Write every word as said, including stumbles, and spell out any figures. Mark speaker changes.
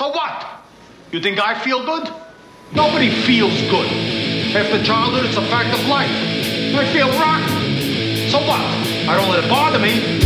Speaker 1: So what? You think I feel good? Nobody feels good. After childhood, it's a fact of life. I feel rotten. So what? I don't let it bother me.